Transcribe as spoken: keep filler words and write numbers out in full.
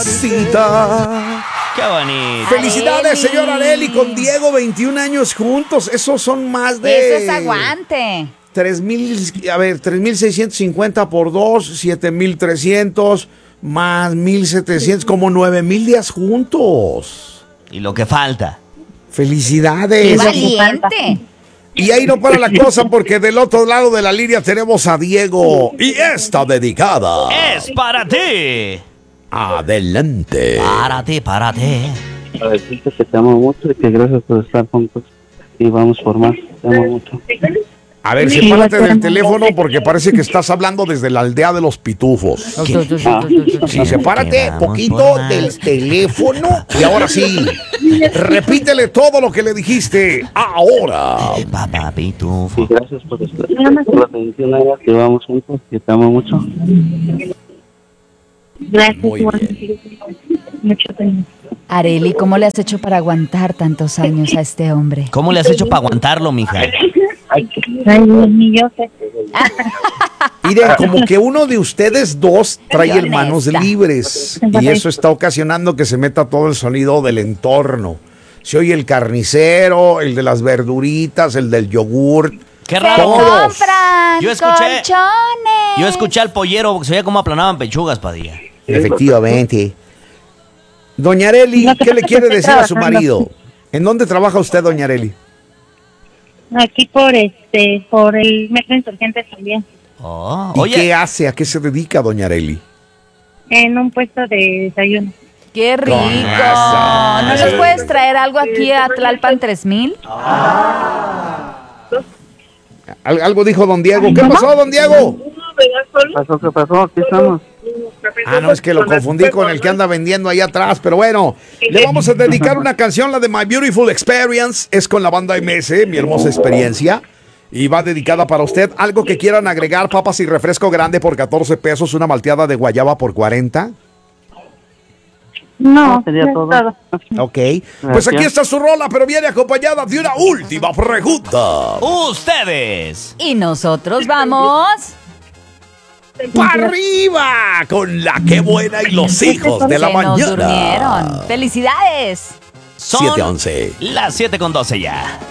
Cita. Qué bonito. Felicidades, Arely. señor Arely, con Diego, veintiún años juntos. Esos son más de... Eso es aguante. tres mil, a ver, tres mil seiscientos cincuenta por dos, siete mil trescientos, más mil setecientos, como nueve mil días juntos. Y lo que falta. Felicidades. Valiente. Y ahí no para la cosa porque del otro lado de la línea tenemos a Diego. Y esta dedicada. Es para ti. Adelante. Para ti, para ti. Para decirte que te amo mucho y que gracias por estar juntos. Y vamos por más. Te amo mucho. A ver, sepárate del teléfono porque parece que estás hablando desde la aldea de los pitufos. Sí, sepárate Vamos poquito por más. del teléfono y ahora sí, repítele todo lo que le dijiste ahora. Papá Y pitufo. gracias por estar por la atención. Que vamos juntos. Que te amo mucho. Gracias, Muy Juan. Mucho cariño. Arely, ¿cómo le has hecho para aguantar tantos años a este hombre? ¿Cómo le has hecho para aguantarlo, mija? Ay, ni yo sé. Miren, como que uno de ustedes dos trae el manos honesta. libres y eso está ocasionando que se meta todo el sonido del entorno. Se oye el carnicero, el de las verduritas, el del yogur. Qué Se raro. Todos. compran Yo escuché- colchones. Yo escuché al pollero porque se oía cómo aplanaban pechugas, Padilla. Efectivamente. Doña Arely, ¿qué le quiere decir a su marido? ¿En dónde trabaja usted, doña Arely? Aquí por este, por el metro insurgente también. Oh, ¿Y oye, qué hace? ¿A qué se dedica, doña Arely? En un puesto de desayuno. ¡Qué rico! razón. ¿No nos puedes traer algo aquí a Tlalpan tres mil? Al- algo dijo don Diego. ¿Qué pasó, don Diego? ¿Qué pasó? ¿Qué pasó? Aquí estamos. Ah, no, es que lo confundí con el que anda vendiendo ahí atrás, pero bueno, le vamos a dedicar una canción, la de My Beautiful Experience, es con la banda M S, Mi Hermosa Experiencia, y va dedicada para usted. Algo que quieran agregar, papas y refresco grande por catorce pesos, una malteada de guayaba por cuarenta. No, Sería es todo. todo. Ok, pues aquí está su rola, pero viene acompañada de una última pregunta. ustedes. Y nosotros vamos... ¡Para arriba! Con la que buena y los hijos de la Se nos mañana. durmieron. ¡Felicidades! Son siete once. las siete con doce ya.